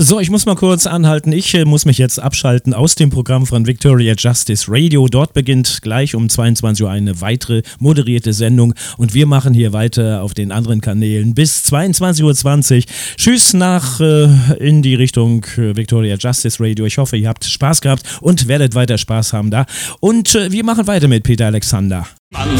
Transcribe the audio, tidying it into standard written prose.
So, ich muss mal kurz anhalten. Ich muss mich jetzt abschalten aus dem Programm von Victoria Justice Radio. Dort beginnt gleich um 22 Uhr eine weitere moderierte Sendung und wir machen hier weiter auf den anderen Kanälen bis 22.20 Uhr. Tschüss nach in die Richtung Victoria Justice Radio. Ich hoffe, ihr habt Spaß gehabt und werdet weiter Spaß haben da. Und wir machen weiter mit Peter Alexander.